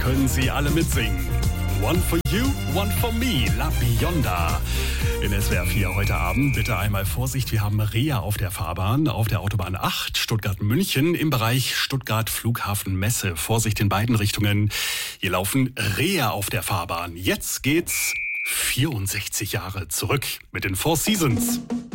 können Sie alle mitsingen. One for you, one for me, La Bionda. In SWR 4 heute Abend bitte einmal Vorsicht, wir haben Reha auf der Fahrbahn, auf der Autobahn 8 Stuttgart-München im Bereich Stuttgart-Flughafen-Messe. Vorsicht in beiden Richtungen. Hier laufen Reha auf der Fahrbahn. Jetzt geht's 64 Jahre zurück mit den Four Seasons.